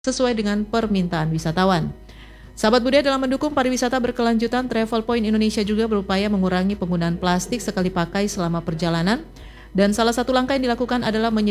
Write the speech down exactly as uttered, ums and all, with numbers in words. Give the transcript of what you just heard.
sesuai dengan permintaan wisatawan. Sahabat budaya, dalam mendukung pariwisata berkelanjutan, Travel Point Indonesia juga berupaya mengurangi penggunaan plastik sekali pakai selama perjalanan, dan salah satu langkah yang dilakukan adalah menyediakan